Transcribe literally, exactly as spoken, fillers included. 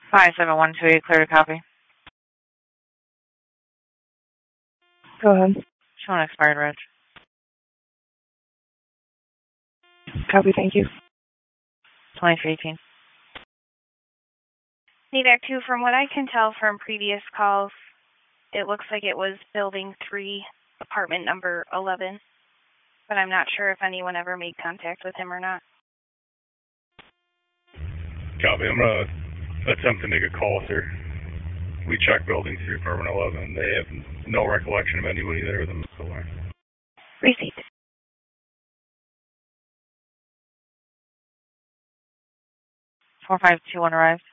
five seven one two eight, clear to copy. Go ahead. Showing expired reg. Copy, thank you. twenty-three eighteen. Neither two, from what I can tell from previous calls, it looks like it was building three, apartment number eleven. But I'm not sure if anyone ever made contact with him or not. Copy. I'm going to attempt to make a call, sir. We checked building three, apartment eleven. They have no recollection of anybody there with them. Received. four five two one arrived.